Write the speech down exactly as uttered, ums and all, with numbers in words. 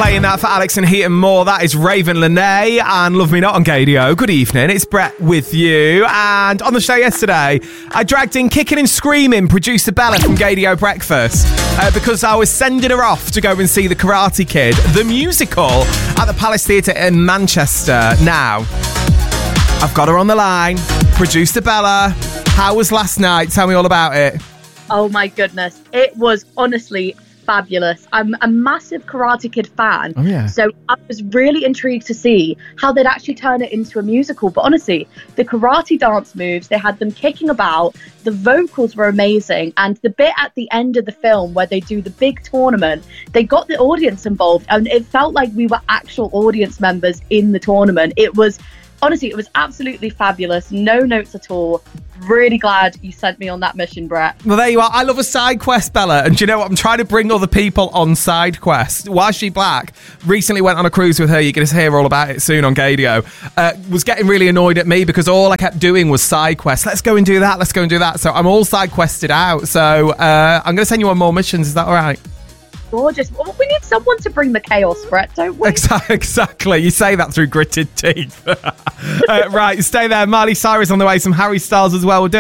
Playing that for Alex and Heat and more. That is Raven Lene and Love Me Not on Gadio. Good evening, it's Brett with you. And on the show yesterday, I dragged in Kicking and Screaming producer Bella from Gadio Breakfast uh, because I was sending her off to go and see The Karate Kid, the musical, at the Palace Theatre in Manchester. Now, I've got her on the line. Producer Bella, how was last night? Tell me all about it. Oh my goodness, it was honestly fabulous. I'm a massive Karate Kid fan. Oh, yeah. So I was really intrigued to see how they'd actually turn it into a musical. But honestly, the karate dance moves, they had them kicking about, the vocals were amazing, and the bit at the end of the film where they do the big tournament, they got the audience involved, and it felt like we were actual audience members in the tournament. It was, honestly, it was absolutely fabulous. No notes at all. Really glad you sent me on that mission, Brett. Well, there you are. I love a side quest, Bella. And do you know what? I'm trying to bring other people on side quests. Was She Black recently went on a cruise with her. You're going to hear all about it soon on Gadio. Uh, was getting really annoyed at me because all I kept doing was side quests. Let's go and do that. Let's go and do that. So I'm all side quested out. So uh, I'm going to send you on more missions. Is that all right? Gorgeous. Well, we need someone to bring the chaos, Brett, don't we? Exactly. You say that through gritted teeth. uh, right, stay there. Miley Cyrus on the way. Some Harry Styles as well. We'll do